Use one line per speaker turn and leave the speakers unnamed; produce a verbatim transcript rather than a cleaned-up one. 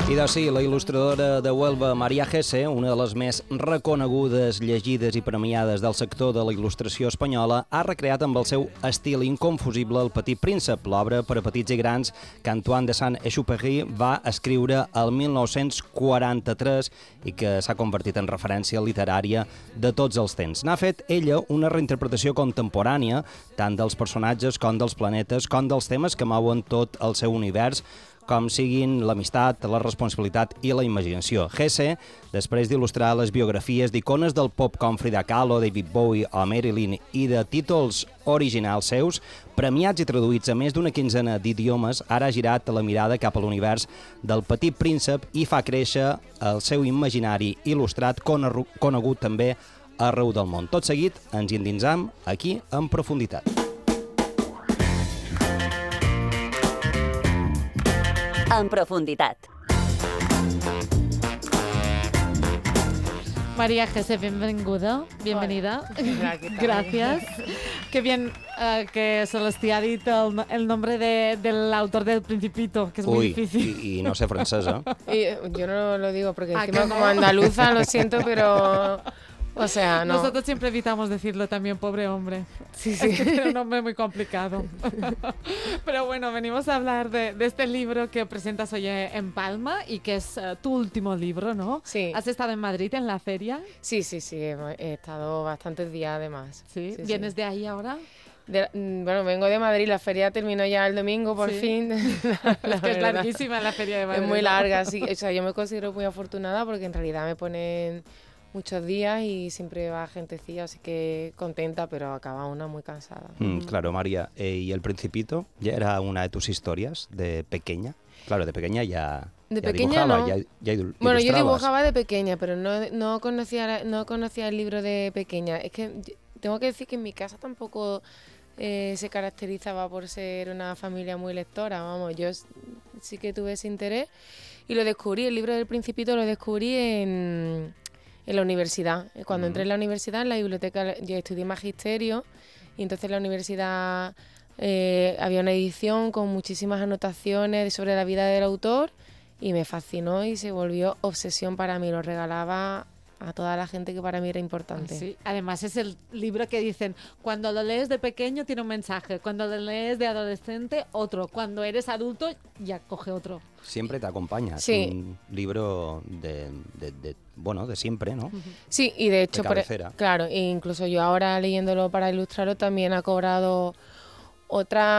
I doncs sí, la il·lustradora de Huelva, Maria Gese, una de les més reconegudes, llegides i premiades del sector de la il·lustració espanyola, ha recreat amb el seu estil inconfusible El Petit Príncep, l'obra per a petits i grans que Antoine de Saint-Exupéry va escriure el mil nou-cents quaranta-tres i que s'ha convertit en referència literària de tots els temps. N'ha fet ella una reinterpretació contemporània tant dels personatges com dels planetes com dels temes que mouen tot el seu univers, com siguin l'amistat, la responsabilitat i la imaginació. Gese, després d'il·lustrar les biografies d'icones del pop com Frida Kahlo, David Bowie o Marilyn i de títols originals seus, premiats i traduïts a més d'una quinzena d'idiomes, ara ha girat la mirada cap a l'univers del Petit Príncep i fa créixer el seu imaginari il·lustrat conegut també arreu del món. Tot seguit ens hi endinsam aquí en profunditat.
En profunditat.
María Gese, bienvenida. Bienvenida.
Hola,
Gracias. Qué bien uh, que Celestí ha dit el, el nombre de, del autor del Principito, que es muy
Uy,
difícil.
Y, y no sé francesa.
Y yo no lo digo porque
¿A
encima
que no?
como andaluza, lo siento, pero... O sea, no.
Nosotros siempre evitamos decirlo también, pobre hombre.
Sí, sí.
Es que tiene un nombre muy complicado. Pero bueno, venimos a hablar de, de este libro que presentas hoy en Palma y que es uh, tu último libro, ¿no?
Sí.
¿Has estado en Madrid en la feria?
Sí, sí, sí, he, he estado bastantes días además.
Sí.
Sí,
¿Vienes
sí.
de ahí ahora?
De, bueno, vengo de Madrid, la feria terminó ya el domingo, por
Sí.
fin. la,
Es que es
verdad.
larguísima la feria de Madrid.
Es muy
¿no?
larga, sí. O sea, yo me considero muy afortunada porque en realidad me ponen muchos días y siempre va gentecilla, así que contenta, pero acaba una muy cansada.
Mm, claro, María. Eh, ¿Y El Principito ya era una de tus historias de pequeña? Claro, de pequeña ya,
De
ya
pequeña
dibujaba,
no.
ya, ya il-
Bueno, yo
ilustrabas.
dibujaba de pequeña, pero no, no, conocía, no conocía el libro de pequeña. Es que tengo que decir que en mi casa tampoco eh, se caracterizaba por ser una familia muy lectora. Vamos, yo sí que tuve ese interés y lo descubrí, el libro del Principito lo descubrí en, en la universidad. Cuando
Mm.
entré en la universidad, en la biblioteca, yo estudié magisterio y entonces en la universidad eh, había una edición con muchísimas anotaciones sobre la vida del autor. Y me fascinó y se volvió obsesión para mí. Lo regalaba a toda la gente que para mí era importante.
Sí, además es el libro que dicen, cuando lo lees de pequeño tiene un mensaje, cuando lo lees de adolescente otro, cuando eres adulto ya coge otro.
Siempre te acompaña.
Sí.
Es un libro de, de, de, bueno, de siempre, ¿no?
Sí, y de hecho,
De
por-
cabecera.
claro, e incluso yo ahora leyéndolo para ilustrarlo también ha cobrado otra